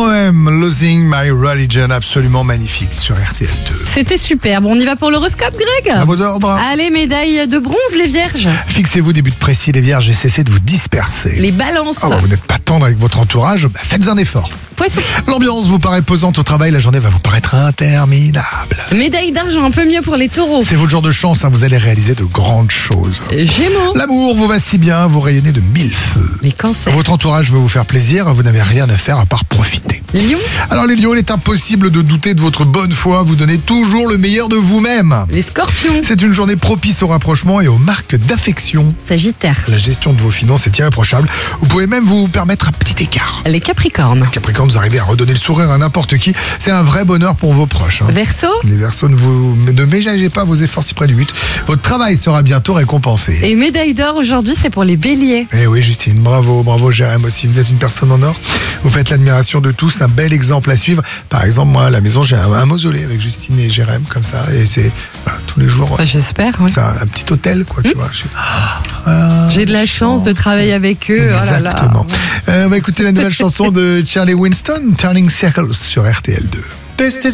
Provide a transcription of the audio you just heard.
R.E.M. Losing My Religion, absolument magnifique sur RTL2. C'était superbe. On y va pour l'horoscope, Greg? À vos ordres. Allez, médaille de bronze, les vierges. Fixez-vous des buts précis, les vierges, et cessez de vous disperser. Les balances. Vous n'êtes pas tendre avec votre entourage, faites un effort. Poisson. L'ambiance vous paraît pesante au travail, la journée va vous paraître interminable. Médaille d'argent, un peu mieux pour les taureaux. C'est votre jour de chance, vous allez réaliser de grandes choses. Gémeaux. L'amour vous va si bien, vous rayonnez de 1000 feux. Les cancers. Votre entourage veut vous faire plaisir, vous n'avez rien à faire à part profiter. Lion. Alors les lions, il est impossible de douter de votre bonne foi, vous donnez toujours le meilleur de vous-même. Les scorpions. C'est une journée propice au rapprochement et aux marques d'affection. Sagittaire. La gestion de vos finances est irréprochable, vous pouvez même vous permettre un petit écart. Les capricornes. Capricorne, vous arrivez à redonner le sourire à n'importe qui, c'est un vrai bonheur pour vos proches. Verseau. Les Verseaux, ne ménagez pas vos efforts si près du but, votre travail sera bientôt récompensé. Et médaille d'or aujourd'hui, c'est pour les béliers. Eh oui, Justine, bravo Jérém aussi, vous êtes une personne en or, vous faites l'admiration de tous, un bel exemple à suivre. Par exemple, moi à la maison j'ai un mausolée avec Justine et Jérém comme ça, et c'est tous les jours, J'espère, oui. c'est un petit hôtel quoi, tu vois. J'ai de la chance de travailler avec eux. Exactement. Oh là là. On va écouter la nouvelle chanson de Charlie Winston, Turning Circles sur RTL2.